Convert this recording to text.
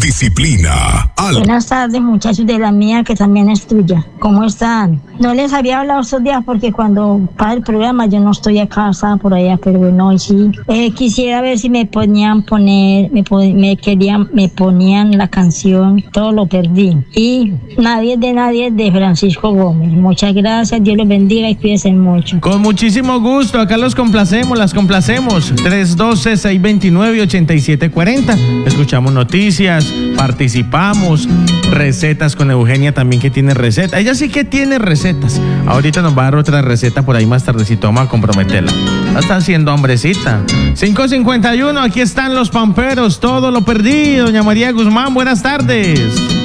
disciplina. Buenas tardes, muchachos de la mía, que también es tuya. ¿Cómo están? No les había hablado estos días porque cuando para el programa yo no estoy acá, estaba por allá, pero bueno, hoy sí. Quisiera ver si me ponían me ponían la canción Todo lo perdí. Y Nadie de Francisco Gómez. Muchas gracias, Dios los bendiga y cuídense mucho. Con muchísimo gusto, acá las complacemos. 312-629-8740. Escuchamos noticias, participamos, recetas con Eugenia también, que tiene receta. Ella sí que tiene recetas. Ahorita nos va a dar otra receta por ahí más tardecito, vamos a comprometerla. La está haciendo hombrecita. 5:51, aquí están los pamperos, Todo lo perdí. Doña María Guzmán, buenas tardes.